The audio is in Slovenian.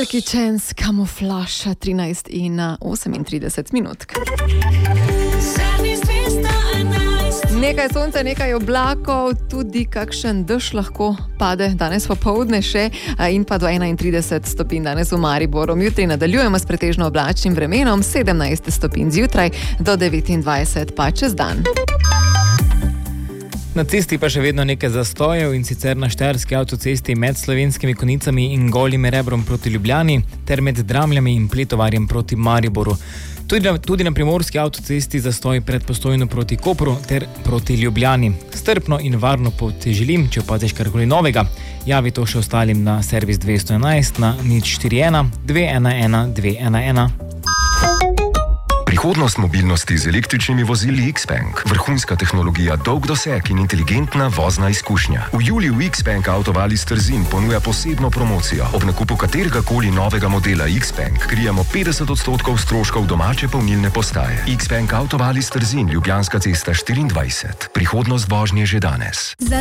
Jackie Chance, Camouflage, 13 in 38 minut. Nekaj sonca, nekaj oblakov, tudi kakšen dež lahko pade danes popoldne še in pa do 31 stopinj danes v Mariboru. Jutri nadaljujemo s pretežno oblačnim vremenom, 17 stopinj zjutraj do 29 pa čez dan. Na cesti pa še vedno nekaj zastojev, in sicer na štajerski avtocesti med Slovenskimi Konjicami in Golim Rebrom proti Ljubljani ter med Dramljami in Pletovarjem proti Mariboru. Tudi na primorski avtocesti zastoj pred Postojno proti Kopru ter proti Ljubljani. Strpno in varno pot želim, če opaziš karkoli novega, javi to še ostalim na servis 211 na 041 211 211. Prihodnost mobilnosti z električnimi vozili Xpeng. Vrhunska tehnologija, dolg doseg in inteligentna vozna izkušnja. V juliju Xpeng Autovalis Trzin ponuja posebno promocijo. Ob nakupu kateregakoli novega modela Xpeng krijemo 50% stroškov domače polnilne postaje. Xpeng Autovalis Trzin, Ljubljanska cesta 24. Prihodnost vožnje že danes.